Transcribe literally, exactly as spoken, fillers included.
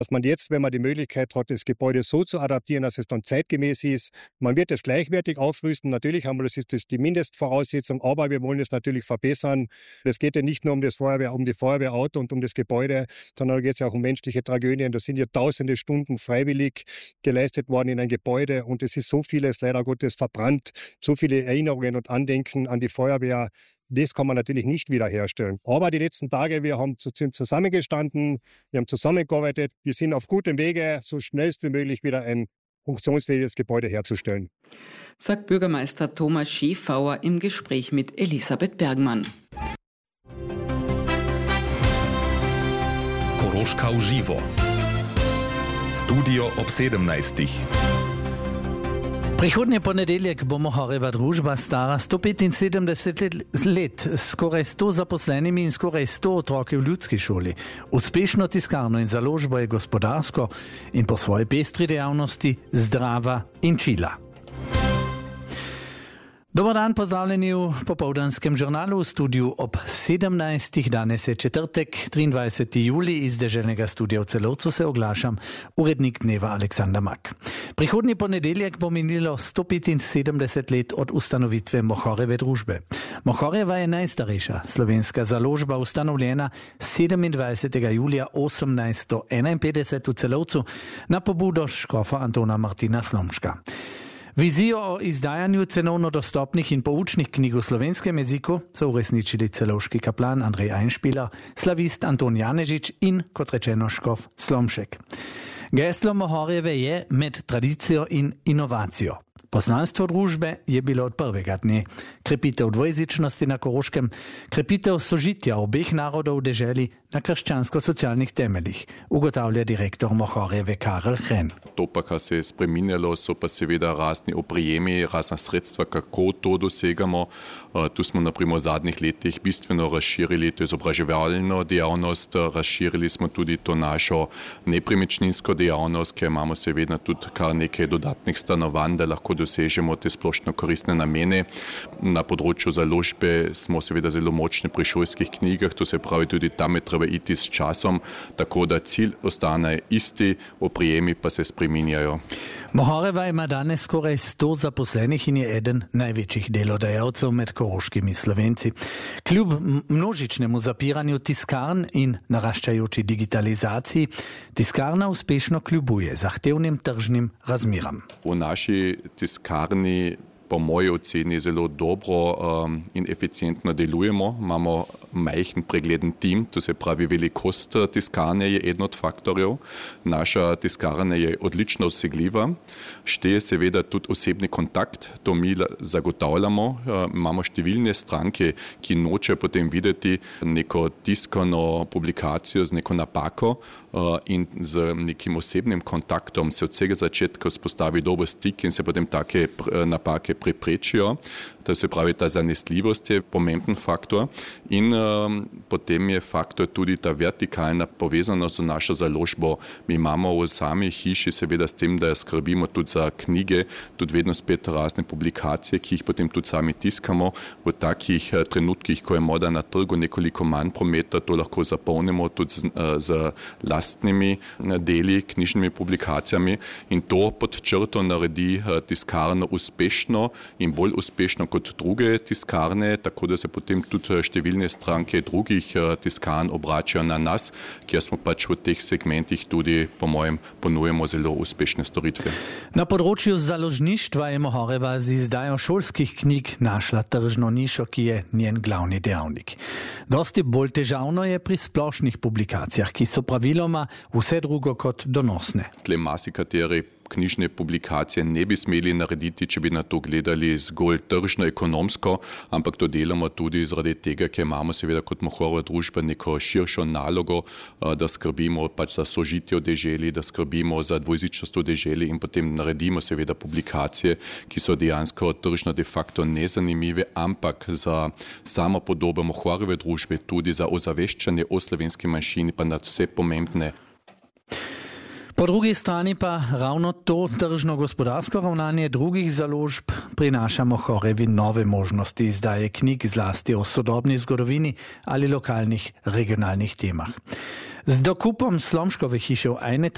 dass man jetzt, wenn man die Möglichkeit hat, das Gebäude so zu adaptieren, dass es dann zeitgemäß ist, man wird es gleichwertig aufrüsten. Natürlich haben wir, das ist das die Mindestvoraussetzung, aber wir wollen es natürlich verbessern. Es geht ja nicht nur um das Feuerwehr, um die Feuerwehrauto und um das Gebäude, sondern da geht es ja auch um menschliche Tragödien. Da sind ja tausende Stunden freiwillig geleistet worden in ein Gebäude und es ist so vieles leider Gottes verbrannt, so viele Erinnerungen und Andenken an die Feuerwehr. Das kann man natürlich nicht wiederherstellen. Aber die letzten Tage, wir haben zusammengestanden, wir haben zusammengearbeitet, wir sind auf gutem Wege, so schnellst wie möglich wieder ein funktionsfähiges Gebäude herzustellen. Sagt Bürgermeister Thomas Schiefauer im Gespräch mit Elisabeth Bergmann. Koroška uživo. Studio ob sedemnajstih. Prihodnji ponedeljek bo Mohorjeva družba stara sto petinsedemdeset let, skoraj sto zaposlenimi in skoraj sto otroki v ljudski šoli. Uspešno tiskarno in založbo je gospodarsko in po svoji pestri dejavnosti zdrava in čila. Dobar dan, pozdravljeni v popoldanskem žurnalu v studiu ob sedemnajstih. Danes je četrtek, triindvajseti julij, iz deželnega studia v Celovcu se oglašam, urednik dneva Aleksander Mak. Prihodnji ponedeljek bo minilo sto petinsedemdeset let od ustanovitve Mohorjeve družbe. Mohorjeva je najstarejša slovenska založba, ustanovljena sedemindvajsetega julija osemnajststo enainpetdeset v Celovcu na pobudo škofa Antona Martina Slomška. Vizijo o izdajanju cenovno dostopnih in poučnih knjig v slovenskem jeziku so uresničili celovški kaplan Andrej Einšpiler, slavist Anton Janežič in, kot rečeno, škof Slomšek. Geslo Mohorjeve je med tradicijo in inovacijo. Poznanstvo družbe je bilo od prvega dne. Krepitev dvojezičnosti na Koroškem, krepitev sožitja obeh narodov v deželi na krščansko-socialnih temeljih, ugotavlja direktor Mohorjeve Karel Hren. To pa, kar se je spreminjalo, so pa seveda razni oprijemi, razna sredstva, kako to dosegamo. Tu smo naprimer v zadnjih letih bistveno razširili to izobraževalno dejavnost, razširili smo tudi to našo nepremičninsko dejavnost, ker imamo seveda tudi kar nekaj dodatnih stanovanj, da lahko dosežemo te splošno koristne namene. Na področju založbe smo seveda zelo močni pri šolskih knjigah, to se pravi tudi tam je treba iti s časom, tako da cilj ostane isti, oprijemi pa se spreminjajo. Mohorjeva ima danes skoraj sto zaposlenih in je eden največjih delodajalcev med koroškimi Slovenci. Kljub množičnemu zapiranju tiskarn in naraščajoči digitalizaciji, tiskarna uspešno kljubuje zahtevnim tržnim razmeram. V naši tiskarni po moji oceni zelo dobro um, in eficientno delujemo. Imamo majhen pregleden tim, to se pravi velikost tiskarne je eden od faktorjev. Naša tiskarna je odlično dosegljiva. Šteje seveda tudi osebni kontakt, to mi zagotavljamo. Uh, imamo številne stranke, ki noče potem videti neko tiskano publikacijo z neko napako uh, in z nekim osebnim kontaktom se od vsega začetka vzpostavi dober stik in se potem take pr- napake preprečijo. To se pravi, ta zanesljivost je pomemben faktor in um, potem je faktor tudi ta vertikalna povezanost z našo založbo. Mi imamo v sami hiši seveda s tem, da skrbimo tudi za knjige, tudi vedno spet razne publikacije, ki jih potem tudi sami tiskamo. V takih uh, trenutkih, ko je moda na trgu nekoliko manj prometa, to lahko zapolnimo tudi z, uh, z lastnimi deli, knjižnimi publikacijami in to pod črto naredi uh, tiskarno uspešno in bolj uspešno kot druge tiskarne, tako da se potem tudi številne stranke drugih tiskarn obračajo na nas, kjer smo pač v teh segmentih tudi, po mojem, ponujemo zelo uspešne storitve. Na področju založništva je Mohorjeva z izdajo šolskih knjig našla tržno nišo, ki je njen glavni dejavnik. Dosti bolj težavno je pri splošnih publikacijah, ki so praviloma vse drugo kot donosne. Tle marsikateri knjižne publikacije ne bi smeli narediti, če bi na to gledali zgolj tržno, ekonomsko, ampak to delamo tudi zaradi tega, ker imamo seveda kot Mohorjeva družba neko širšo nalogo, da skrbimo pač za sožitje v deželi, da skrbimo za dvojezičnost v deželi in potem naredimo seveda publikacije, ki so dejansko tržno de facto nezanimive, ampak za samo podobo Mohorjeve družbe, tudi za ozaveščanje o slovenski manjšini pa nad vse pomembne. Po drugi strani pa ravno to tržno-gospodarsko ravnanje drugih založb prinaša Mohorjevi nove možnosti izdaje knjig zlasti o sodobni zgodovini ali lokalnih regionalnih temah. Z dokupom Slomškove hiše v Ajnetu